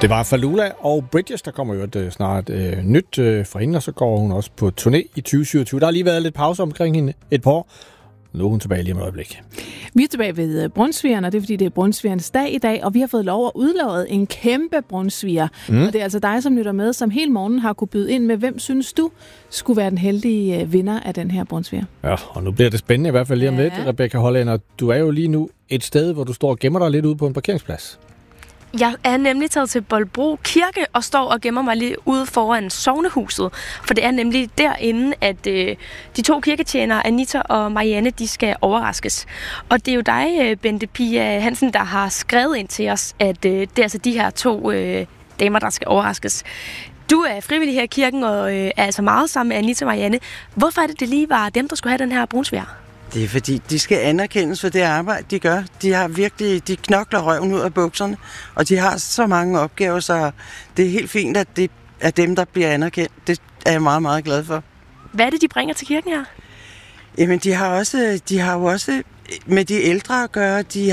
Det var Falula og Bridges, der kommer jo snart nyt fra hende, og så går hun også på turné i 2027. Der har lige været lidt pause omkring hende et par år. Nu er hun tilbage lige om et øjeblik. Vi er tilbage ved Brunsvigeren, og det er fordi, det er Brunsvigerens dag i dag, og vi har fået lov at udlove en kæmpe brunsviger. Og det er altså dig, som lytter med, som hele morgen har kunne byde ind med, hvem synes du skulle være den heldige vinder af den her brunsviger? Ja, og nu bliver det spændende i hvert fald lige om lidt, Rebecca Hollænder. Du er jo lige nu et sted, hvor du står og gemmer dig lidt ude på en parkeringsplads. Jeg er nemlig taget til Bolbro Kirke og står og gemmer mig lige ude foran sognehuset. For det er nemlig derinde, at de to kirketjenere, Anita og Marianne, de skal overraskes. Og det er jo dig, Bente Pia Hansen, der har skrevet ind til os, at det er altså de her to damer, der skal overraskes. Du er frivillig her i kirken og er altså meget sammen med Anita og Marianne. Hvorfor er det lige var dem, der skulle have den her brunsviger? Det er fordi, de skal anerkendes for det arbejde, de gør. De knokler røven ud af bukserne, og de har så mange opgaver, så det er helt fint, at det er dem, der bliver anerkendt. Det er jeg meget, meget glad for. Hvad er det, de bringer til kirken her? Jamen, de har jo også med de ældre at gøre. De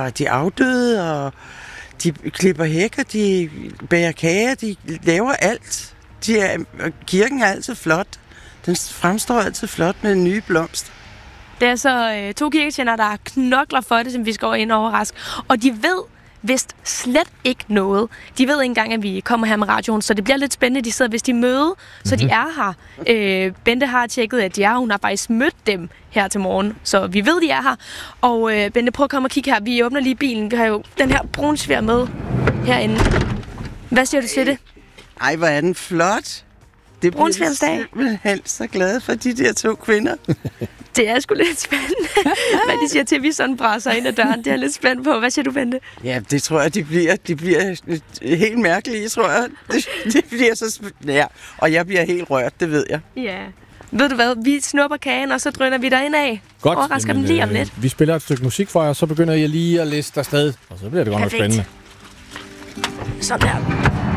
afdøde, og de klipper hækker, de bager kager, de laver alt. Kirken er altid flot. Den fremstår altid flot med nye blomster. Det er så to kirketjenere, der knokler for det, som vi skal over ind og overraske. Og de ved vist slet ikke noget. De ved ikke engang, at vi kommer her med radioen, så det bliver lidt spændende. De sidder vist i møde, så de er her. Bente har tjekket, at de er. Hun har faktisk mødt dem her til morgen, så vi ved, de er her. Og Bente, prøv at komme og kigge her. Vi åbner lige bilen. Vi har jo den her brunsviger med herinde. Hvad siger du til det? Ej, hvor er den flot. Det bliver jeg simpelthen så glad for de der to kvinder. Det er sgu lidt spændende, hvad de siger til, at vi sådan brænder ind ad døren. Det er jeg lidt spændt på. Hvad siger du, Bente? Ja, det tror jeg, de bliver helt mærkelige, tror jeg. Det bliver så spændende. Ja, og jeg bliver helt rørt, det ved jeg. Ja. Ved du hvad? Vi snupper kagen, og så drøner vi derinde af. Godt. Overrasker dem lige om lidt. Vi spiller et stykke musik for jer, og så begynder jeg lige at liste afsted. Og så bliver det godt nok spændende. Sådan der.